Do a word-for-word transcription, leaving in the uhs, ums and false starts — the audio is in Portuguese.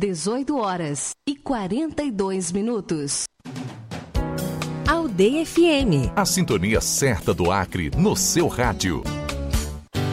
dezoito horas e quarenta e dois minutos. Aldeia F M. A sintonia certa do Acre no seu rádio.